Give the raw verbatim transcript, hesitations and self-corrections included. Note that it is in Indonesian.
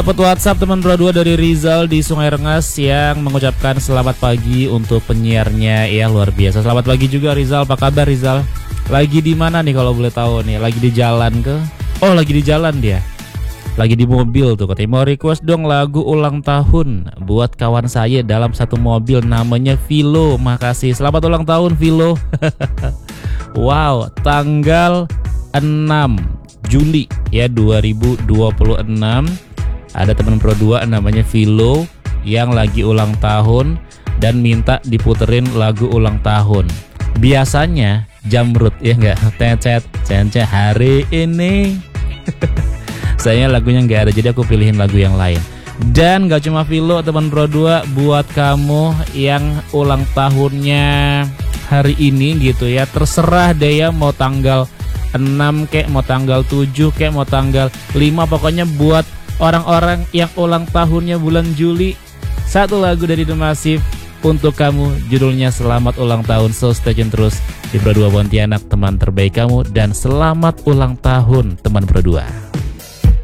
Dapat WhatsApp teman Pro dua dari Rizal di Sungai Rengas yang mengucapkan selamat pagi untuk penyiarnya. Ya, luar biasa. Selamat pagi juga Rizal. Apa kabar Rizal? Lagi di mana nih kalau boleh tahu nih? Lagi di jalan ke? Oh, lagi di jalan dia. Lagi di mobil tuh katanya. Mau request dong lagu ulang tahun buat kawan saya dalam satu mobil, namanya Vilo. Makasih. Selamat ulang tahun Vilo. Wow, tanggal enam Juli ya dua ribu dua puluh enam. Ada teman Pro dua namanya Vilo yang lagi ulang tahun dan minta diputerin lagu ulang tahun. Biasanya Jamrut ya enggak, Tecet Cence hari ini. Sayangnya lagunya enggak ada, jadi aku pilihin lagu yang lain. Dan gak cuma Vilo teman Pro dua, buat kamu yang ulang tahunnya hari ini gitu ya, terserah deh ya, mau tanggal enam kek, mau tanggal tujuh kek, mau tanggal lima, pokoknya buat orang-orang yang ulang tahunnya bulan Juli, satu lagu dari The Massive untuk kamu, judulnya Selamat Ulang Tahun. So stay tune terus di Pro dua Pontianak, teman terbaik kamu, dan selamat ulang tahun teman Pro dua.